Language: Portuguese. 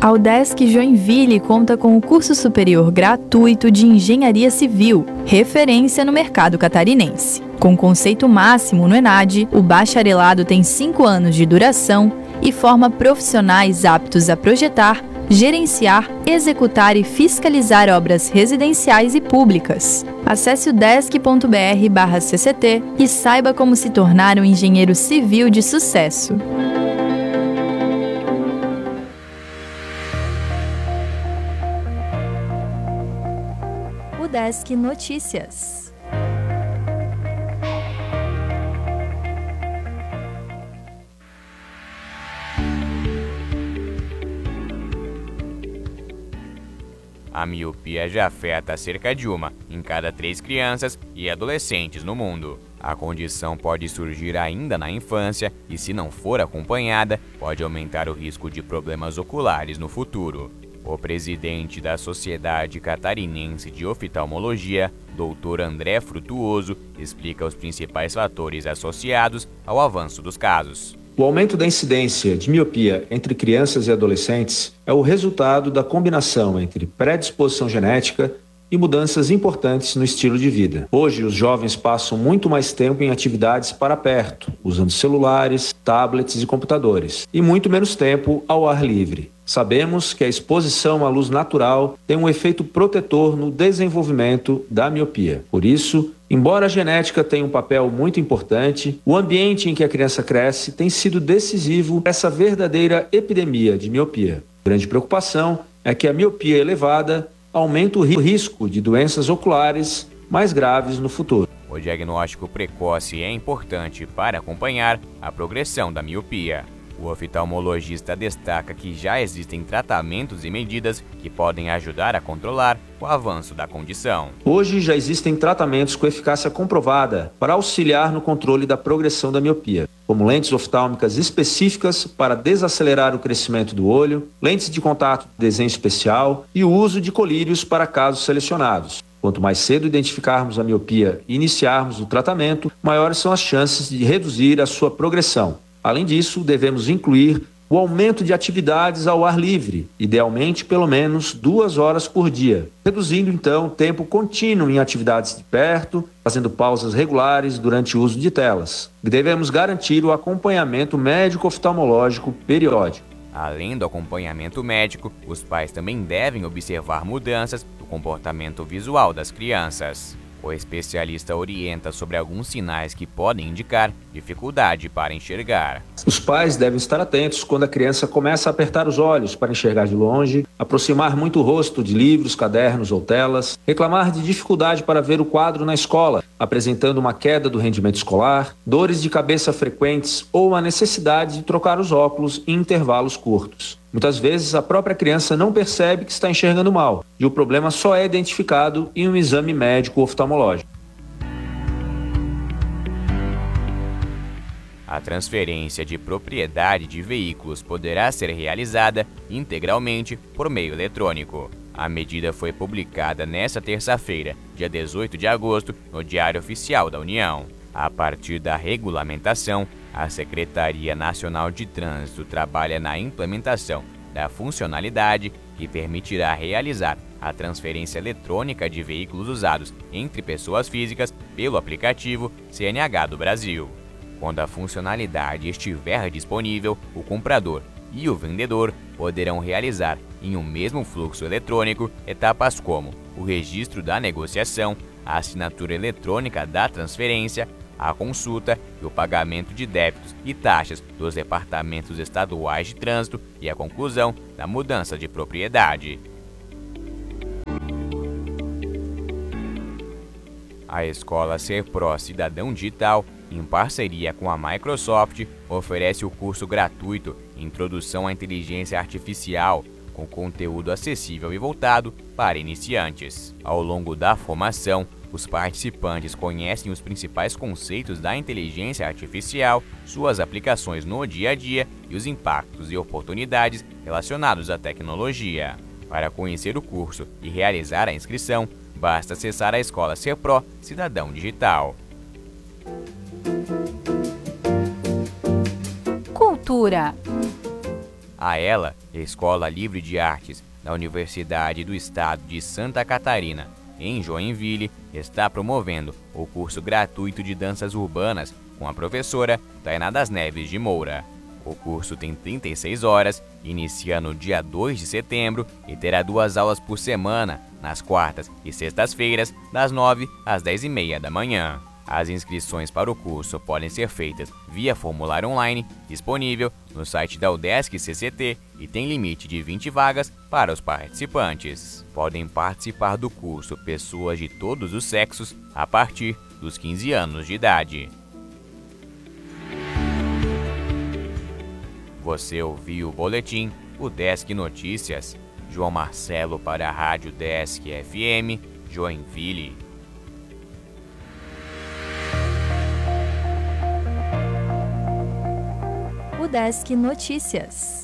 A UDESC Joinville conta com o curso superior gratuito de Engenharia Civil, referência no mercado catarinense. Com conceito máximo no ENAD, o bacharelado tem 5 anos de duração e forma profissionais aptos a projetar, gerenciar, executar e fiscalizar obras residenciais e públicas. Acesse udesc.br/cct e saiba como se tornar um engenheiro civil de sucesso. UDESC Notícias. A miopia já afeta cerca de 1 em cada 3 crianças e adolescentes no mundo. A condição pode surgir ainda na infância e, se não for acompanhada, pode aumentar o risco de problemas oculares no futuro. O presidente da Sociedade Catarinense de Oftalmologia, Dr. André Frutuoso, explica os principais fatores associados ao avanço dos casos. O aumento da incidência de miopia entre crianças e adolescentes é o resultado da combinação entre predisposição genética e mudanças importantes no estilo de vida. Hoje, os jovens passam muito mais tempo em atividades para perto, usando celulares, tablets e computadores, e muito menos tempo ao ar livre. Sabemos que a exposição à luz natural tem um efeito protetor no desenvolvimento da miopia. Por isso, embora a genética tenha um papel muito importante, o ambiente em que a criança cresce tem sido decisivo para essa verdadeira epidemia de miopia. Grande preocupação é que a miopia elevada aumenta o risco de doenças oculares mais graves no futuro. O diagnóstico precoce é importante para acompanhar a progressão da miopia. O oftalmologista destaca que já existem tratamentos e medidas que podem ajudar a controlar o avanço da condição. Hoje já existem tratamentos com eficácia comprovada para auxiliar no controle da progressão da miopia, como lentes oftálmicas específicas para desacelerar o crescimento do olho, lentes de contato de desenho especial e o uso de colírios para casos selecionados. Quanto mais cedo identificarmos a miopia e iniciarmos o tratamento, maiores são as chances de reduzir a sua progressão. Além disso, devemos incluir o aumento de atividades ao ar livre, idealmente pelo menos 2 horas por dia, reduzindo então o tempo contínuo em atividades de perto, fazendo pausas regulares durante o uso de telas. Devemos garantir o acompanhamento médico-oftalmológico periódico. Além do acompanhamento médico, os pais também devem observar mudanças no comportamento visual das crianças. O especialista orienta sobre alguns sinais que podem indicar dificuldade para enxergar. Os pais devem estar atentos quando a criança começa a apertar os olhos para enxergar de longe, aproximar muito o rosto de livros, cadernos ou telas, reclamar de dificuldade para ver o quadro na escola, apresentando uma queda do rendimento escolar, dores de cabeça frequentes ou a necessidade de trocar os óculos em intervalos curtos. Muitas vezes a própria criança não percebe que está enxergando mal e o problema só é identificado em um exame médico oftalmológico. A transferência de propriedade de veículos poderá ser realizada integralmente por meio eletrônico. A medida foi publicada nesta terça-feira, dia 18 de agosto, no Diário Oficial da União. A partir da regulamentação, a Secretaria Nacional de Trânsito trabalha na implementação da funcionalidade que permitirá realizar a transferência eletrônica de veículos usados entre pessoas físicas pelo aplicativo CNH do Brasil. Quando a funcionalidade estiver disponível, o comprador e o vendedor poderão realizar em um mesmo fluxo eletrônico etapas como o registro da negociação, a assinatura eletrônica da transferência, a consulta e o pagamento de débitos e taxas dos departamentos estaduais de trânsito e a conclusão da mudança de propriedade. A Escola Serpro Cidadão Digital, em parceria com a Microsoft, oferece o curso gratuito Introdução à Inteligência Artificial, com conteúdo acessível e voltado para iniciantes. Ao longo da formação, os participantes conhecem os principais conceitos da inteligência artificial, suas aplicações no dia a dia e os impactos e oportunidades relacionados à tecnologia. Para conhecer o curso e realizar a inscrição, basta acessar a Escola Serpro Cidadão Digital. Cultura. A ela, Escola Livre de Artes da Universidade do Estado de Santa Catarina, em Joinville, está promovendo o curso gratuito de danças urbanas com a professora Tainá das Neves de Moura. O curso tem 36 horas, inicia no dia 2 de setembro e terá 2 aulas por semana, nas quartas e sextas-feiras, das 9 às 10h30 da manhã. As inscrições para o curso podem ser feitas via formulário online, disponível no site da UDESC CCT, e tem limite de 20 vagas para os participantes. Podem participar do curso pessoas de todos os sexos a partir dos 15 anos de idade. Você ouviu o boletim UDESC Notícias. João Marcelo para a Rádio UDESC FM, Joinville. UDESC Notícias.